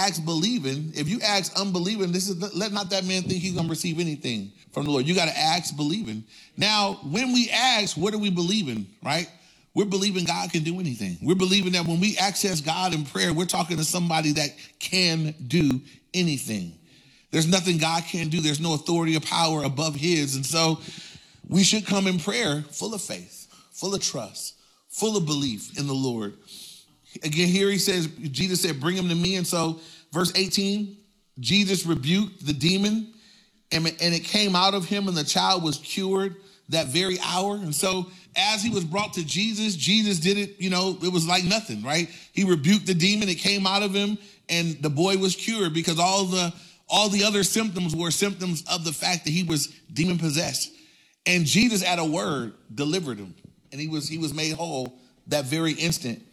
ask believing. If you ask unbelieving, let not that man think he's going to receive anything from the Lord. You got to ask believing. Now, when we ask, what are we believing, right? We're believing God can do anything. We're believing that when we access God in prayer, we're talking to somebody that can do anything. There's nothing God can't do. There's no authority or power above his. And so we should come in prayer full of faith, full of trust, full of belief in the Lord. Again, here he says, Jesus said, bring him to me. And so verse 18, Jesus rebuked the demon and it came out of him and the child was cured that very hour. And so as he was brought to Jesus, Jesus did it, it was like nothing, right? He rebuked the demon, it came out of him, and the boy was cured because all the other symptoms were symptoms of the fact that he was demon possessed. And Jesus, at a word, delivered him, and he was made whole that very instant.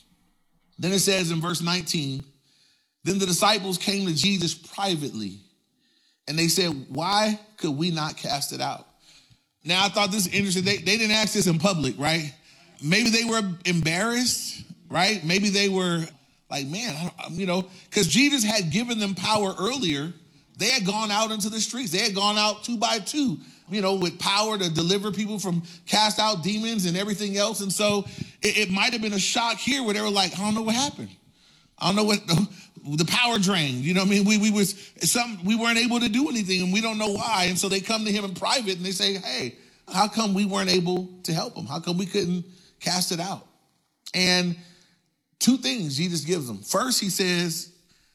Then it says in verse 19, then the disciples came to Jesus privately, and they said, why could we not cast it out? Now, I thought this was interesting. They didn't ask this in public, right? Maybe they were embarrassed, right? Maybe they were like, man, because Jesus had given them power earlier. They had gone out into the streets. They had gone out 2 by 2, with power to deliver people from cast out demons and everything else. And so it might have been a shock here where they were like, I don't know what happened. I don't know what the power drained. You know what I mean? We weren't able to do anything and we don't know why. And so they come to him in private and they say, hey, how come we weren't able to help him? How come we couldn't cast it out? And 2 things Jesus gives them. First, he says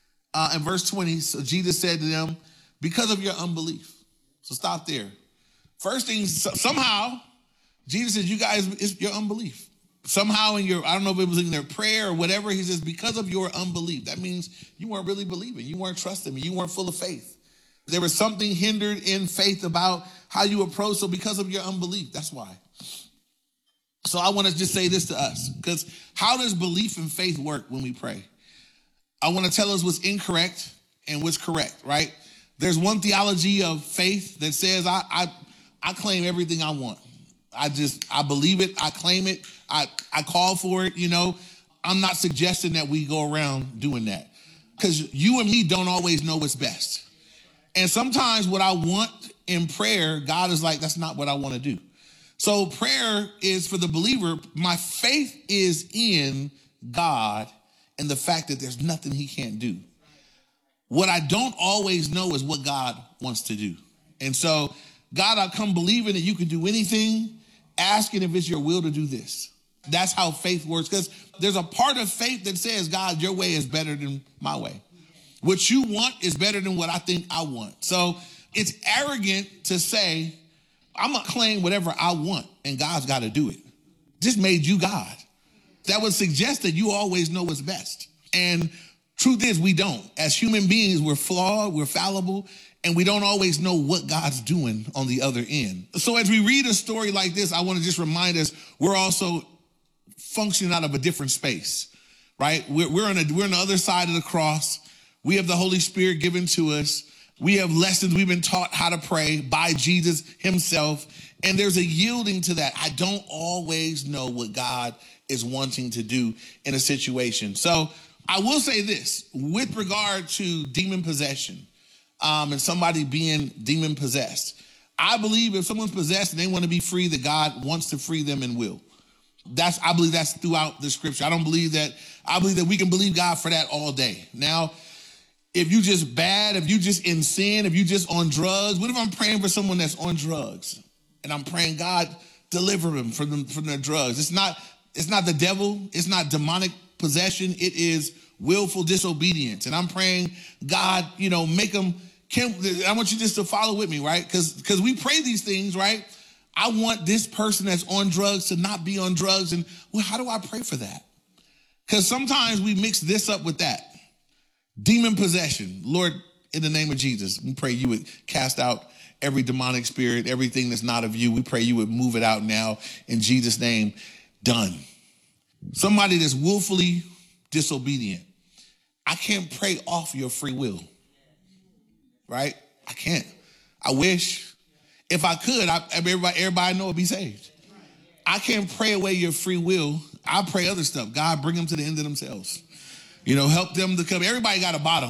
in verse 20, so Jesus said to them, because of your unbelief. So stop there. First thing, somehow, Jesus says, you guys, it's your unbelief. Somehow I don't know if it was in their prayer or whatever, he says, because of your unbelief. That means you weren't really believing. You weren't trusting me. You weren't full of faith. There was something hindered in faith about how you approach. So because of your unbelief, that's why. So I want to just say this to us, because how does belief and faith work when we pray? I want to tell us what's incorrect and what's correct, right? There's one theology of faith that says I claim everything I want. I believe it. I claim it. I call for it. I'm not suggesting that we go around doing that, because you and me don't always know what's best. And sometimes what I want in prayer, God is like, that's not what I want to do. So prayer is for the believer. My faith is in God and the fact that there's nothing he can't do. What I don't always know is what God wants to do. And so, God, I come believing that you can do anything, asking if it's your will to do this. That's how faith works, because there's a part of faith that says, God, your way is better than my way. What you want is better than what I think I want. So it's arrogant to say, I'm going to claim whatever I want, and God's got to do it. Just made you God. That would suggest that you always know what's best. And truth is, we don't. As human beings, we're flawed, we're fallible, and we don't always know what God's doing on the other end. So as we read a story like this, I want to just remind us, we're also functioning out of a different space, right? We're on the other side of the cross. We have the Holy Spirit given to us. We have lessons we've been taught how to pray by Jesus himself. And there's a yielding to that. I don't always know what God is wanting to do in a situation. So I will say this with regard to demon possession, and somebody being demon possessed. I believe if someone's possessed and they want to be free, that God wants to free them and will. I believe that's throughout the scripture. I believe that we can believe God for that all day. Now, if you just bad, if you just in sin, if you just on drugs, what if I'm praying for someone that's on drugs and I'm praying, God, deliver them from their drugs? It's not the devil. It's not demonic possession. It is willful disobedience. And I'm praying, God, make them. I want you just to follow with me, right? Because we pray these things, right? I want this person that's on drugs to not be on drugs. And well, how do I pray for that? Because sometimes we mix this up with that. Demon possession. Lord, in the name of Jesus, we pray you would cast out every demonic spirit, everything that's not of you. We pray you would move it out now in Jesus' name. Done. Somebody that's willfully disobedient. I can't pray off your free will. Right? I can't. I wish. If I could, everybody know it'd be saved. I can't pray away your free will. I pray other stuff. God, bring them to the end of themselves. Help them to come. Everybody got a bottom.